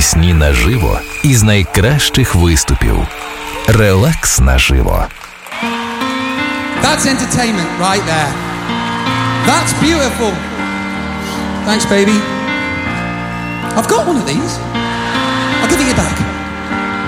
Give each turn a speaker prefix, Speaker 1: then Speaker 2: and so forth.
Speaker 1: пісні наживо із найкращих виступів. Релакс наживо.
Speaker 2: That's entertainment right there. That's beautiful. Thanks, baby. I've got one of these. I'll give it you back.